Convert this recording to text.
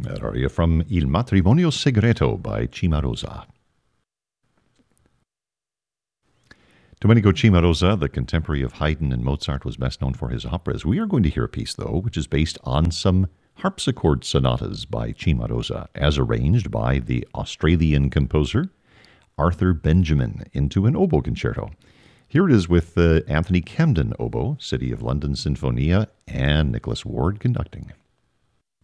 that aria from Il Matrimonio Segreto by Cimarosa. Domenico Cimarosa, the contemporary of Haydn and Mozart, was best known for his operas. We are going to hear a piece, though, which is based on some harpsichord sonatas by Cimarosa, as arranged by the Australian composer Arthur Benjamin into an oboe concerto. Here it is with Anthony Camden oboe, City of London Sinfonia, and Nicholas Ward conducting.